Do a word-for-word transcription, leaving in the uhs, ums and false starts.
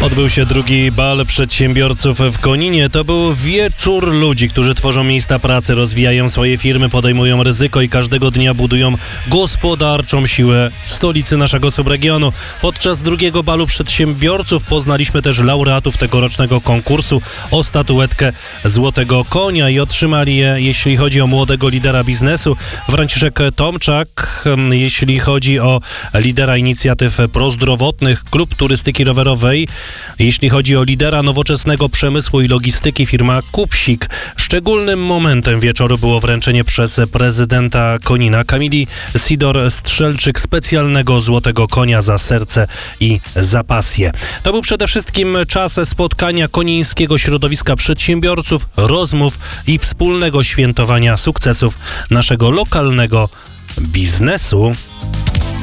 Odbył się drugi bal przedsiębiorców w Koninie. To był wieczór ludzi, którzy tworzą miejsca pracy, rozwijają swoje firmy, podejmują ryzyko i każdego dnia budują gospodarczą siłę stolicy naszego subregionu. Podczas drugiego balu przedsiębiorców poznaliśmy też laureatów tegorocznego konkursu o statuetkę Złotego Konia i otrzymali je, jeśli chodzi o młodego lidera biznesu, Franciszek Tomczak, jeśli chodzi o lidera inicjatyw prozdrowotnych, klub turystyki rowerowej, jeśli chodzi o lidera nowoczesnego przemysłu i logistyki, firma Kupsik. Szczególnym momentem wieczoru było wręczenie przez prezydenta Konina Kamili Sidor-Strzelczyk specjalnego Złotego Konia za serce i za pasję. To był przede wszystkim czas spotkania konińskiego środowiska przedsiębiorców, rozmów i wspólnego świętowania sukcesów naszego lokalnego biznesu.